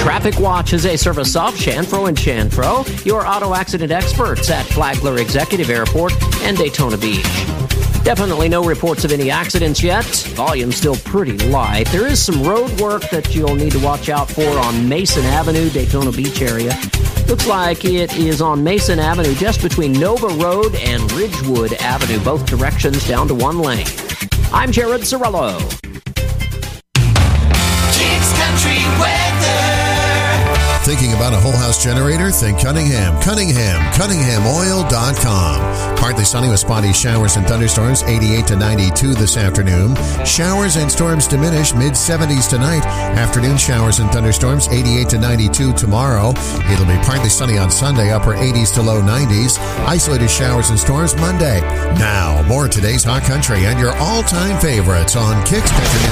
Traffic Watch is a service of Chanfro & Chanfro, your auto accident experts at Flagler Executive Airport and Daytona Beach. Definitely no reports of any accidents yet. Volume's still pretty light. There is some road work that you'll need to watch out for on Mason Avenue, Daytona Beach area. Looks like it is on Mason Avenue just between Nova Road and Ridgewood Avenue, both directions down to one lane. I'm Jared Cirillo. Kicks Country Weather. Thinking about a whole house generator? Think Cunningham. CunninghamOil.com. Partly sunny with spotty showers and thunderstorms, 88 to 92 this afternoon. Showers and storms diminish, mid-70s tonight. Afternoon showers and thunderstorms, 88 to 92 tomorrow. It'll be partly sunny on Sunday, upper 80s to low 90s. Isolated showers and storms Monday. Now, more of today's Hot Country and your all-time favorites on Kicks Country.